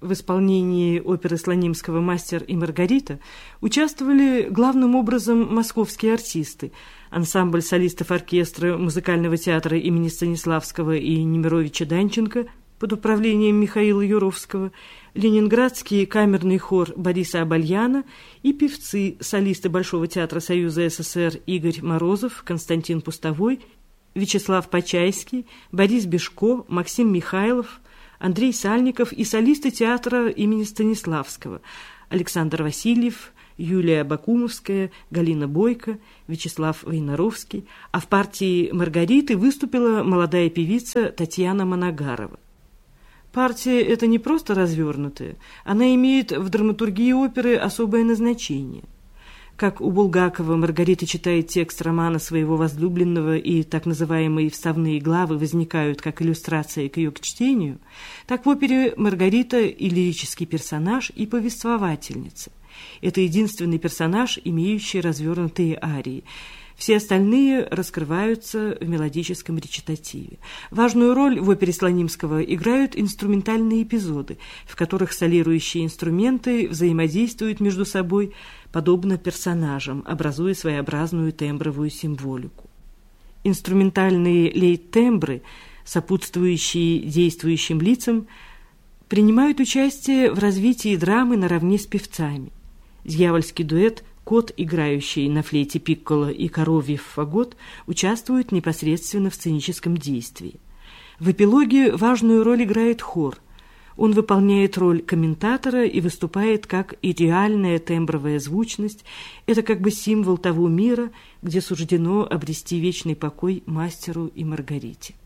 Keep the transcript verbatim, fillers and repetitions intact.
в исполнении оперы Слонимского «Мастер и Маргарита» участвовали главным образом московские артисты, ансамбль солистов оркестра музыкального театра имени Станиславского и Немировича Данченко под управлением Михаила Юровского, ленинградский камерный хор Бориса Абальяна и певцы, солисты Большого театра Союза СССР Игорь Морозов, Константин Пустовой, Вячеслав Почайский, Борис Бешко, Максим Михайлов, Андрей Сальников и солисты театра имени Станиславского Александр Васильев, Юлия Бакумовская, Галина Бойко, Вячеслав Войнаровский, а в партии Маргариты выступила молодая певица Татьяна Моногарова. Партия эта не просто развернутая, она имеет в драматургии оперы особое назначение. Как у Булгакова Маргарита читает текст романа своего возлюбленного, и так называемые вставные главы возникают как иллюстрация к ее к чтению, так в опере Маргарита и лирический персонаж, и повествовательница. Это единственный персонаж, имеющий развернутые арии. Все остальные раскрываются в мелодическом речитативе. Важную роль в опере Слонимского играют инструментальные эпизоды, в которых солирующие инструменты взаимодействуют между собой, подобно персонажам, образуя своеобразную тембровую символику. Инструментальные лейтембры, сопутствующие действующим лицам, принимают участие в развитии драмы наравне с певцами. Дьявольский дуэт «Кот, играющий на флейте пикколо, и коровьев фагот» участвуют непосредственно в сценическом действии. В эпилоге важную роль играет хор. Он выполняет роль комментатора и выступает как идеальная тембровая звучность. Это как бы символ того мира, где суждено обрести вечный покой мастеру и Маргарите.